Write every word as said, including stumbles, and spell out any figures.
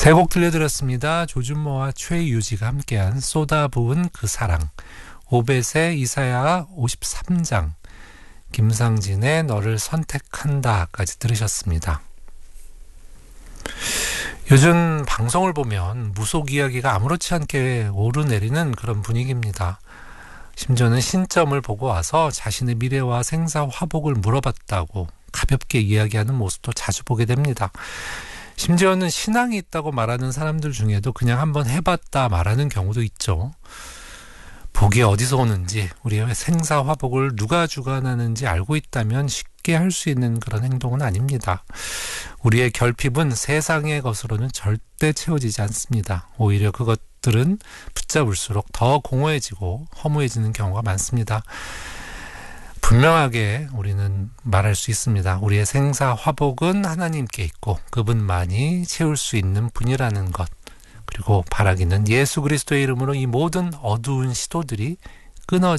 세 곡 들려드렸습니다. 조준모와 최유지가 함께한 쏟아부은 그 사랑, 오벳의 이사야 오십삼 장, 김상진의 너를 선택한다까지 들으셨습니다. 요즘 방송을 보면 무속 이야기가 아무렇지 않게 오르내리는 그런 분위기입니다. 심지어는 신점을 보고 와서 자신의 미래와 생사 화복을 물어봤다고 가볍게 이야기하는 모습도 자주 보게 됩니다. 심지어는 신앙이 있다고 말하는 사람들 중에도 그냥 한번 해봤다 말하는 경우도 있죠. 복이 어디서 오는지, 우리의 생사 화복을 누가 주관하는지 알고 있다면 쉽게 할 수 있는 그런 행동은 아닙니다. 우리의 결핍은 세상의 것으로는 절대 채워지지 않습니다. 오히려 그것들은 붙잡을수록 더 공허해지고 허무해지는 경우가 많습니다. 분명하게 우리는 말할 수 있습니다. 우리의 생사 화복은 하나님께 있고 그분만이 채울 수 있는 분이라는 것. 그리고 바라기는 예수 그리스도의 이름으로 이 모든 어두운 시도들이 끊어지는